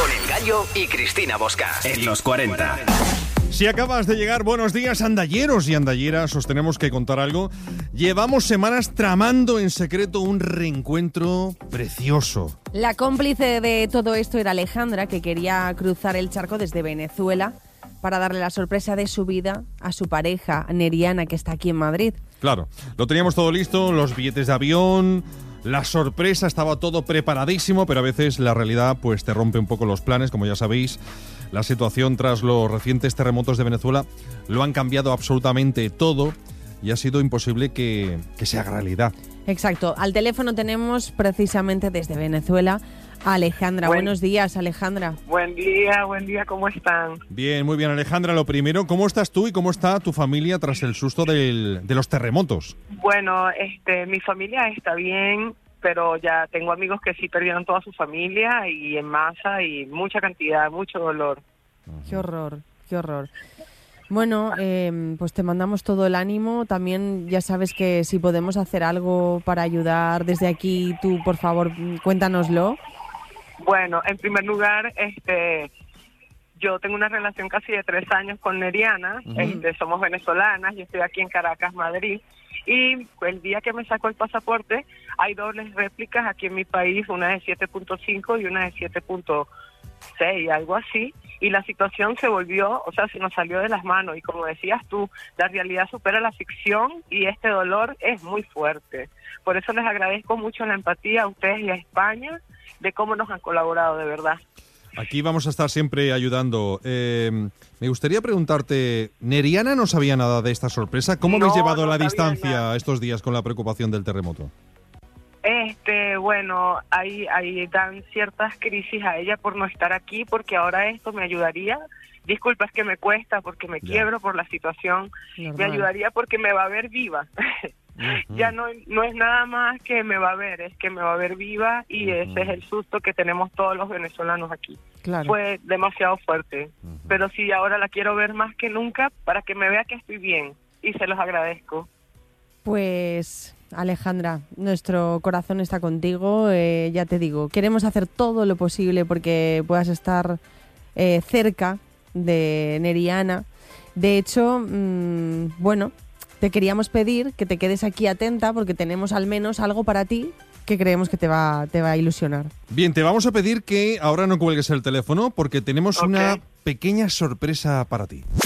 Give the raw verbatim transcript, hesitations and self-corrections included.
Con El Gallo y Cristina Bosca. En los cuarenta. Si acabas de llegar, buenos días, andalleros y andalleras, os tenemos que contar algo. Llevamos semanas tramando en secreto un reencuentro precioso. La cómplice de todo esto era Alejandra, que quería cruzar el charco desde Venezuela para darle la sorpresa de su vida a su pareja, Neriana, que está aquí en Madrid. Claro, lo teníamos todo listo, los billetes de avión, la sorpresa, estaba todo preparadísimo, pero a veces la realidad pues te rompe un poco los planes, como ya sabéis. La situación tras los recientes terremotos de Venezuela lo han cambiado absolutamente todo y ha sido imposible que, que se haga realidad. Exacto. Al teléfono tenemos precisamente desde Venezuela a Alejandra. Buen, Buenos días, Alejandra. Buen día, buen día, ¿cómo están? Bien, muy bien, Alejandra. Lo primero, ¿cómo estás tú y cómo está tu familia tras el susto del, de los terremotos? Bueno, este, mi familia está bien, pero ya tengo amigos que sí perdieron toda su familia y en masa y mucha cantidad, mucho dolor. Qué horror, qué horror. Bueno, eh, pues te mandamos todo el ánimo. También ya sabes que si podemos hacer algo para ayudar desde aquí, tú por favor cuéntanoslo. Bueno, en primer lugar, este, yo tengo una relación casi de tres años con Neriana. Uh-huh. Este, somos venezolanas, yo estoy aquí en Caracas, Madrid. Y el día que me sacó el pasaporte, hay dobles réplicas aquí en mi país, una de siete punto cinco y una de siete punto seis, algo así. Y la situación se volvió, o sea, se nos salió de las manos. Y como decías tú, la realidad supera la ficción y este dolor es muy fuerte. Por eso les agradezco mucho la empatía a ustedes y a España de cómo nos han colaborado, de verdad. Aquí vamos a estar siempre ayudando. Eh, me gustaría preguntarte, ¿Neriana no sabía nada de esta sorpresa? ¿Cómo no, habéis llevado no la distancia nada. estos días con la preocupación del terremoto? Este, bueno, ahí, ahí dan ciertas crisis a ella por no estar aquí, porque ahora esto me ayudaría. Disculpa, es que me cuesta porque me ya. quiebro por la situación. Normal. Me ayudaría porque me va a ver viva. Uh-huh. Ya no, no es nada más que me va a ver, es que me va a ver viva y uh-huh. ese es el susto que tenemos todos los venezolanos aquí. Claro. Fue demasiado fuerte, uh-huh. pero sí, ahora la quiero ver más que nunca para que me vea que estoy bien y se los agradezco. Pues Alejandra, nuestro corazón está contigo, eh, ya te digo, queremos hacer todo lo posible porque puedas estar eh, cerca de Neriana. De hecho, mmm, bueno, te queríamos pedir que te quedes aquí atenta porque tenemos al menos algo para ti que creemos que te va, te va a ilusionar. Bien, te vamos a pedir que ahora no cuelgues el teléfono porque tenemos okay. una pequeña sorpresa para ti.